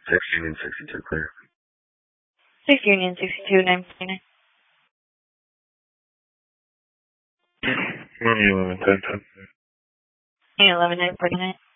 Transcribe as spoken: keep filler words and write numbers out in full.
six Union sixty-two clear. six Union sixty-two, nine forty-nine. one eleven, ten ten. eleven, nine forty-nine.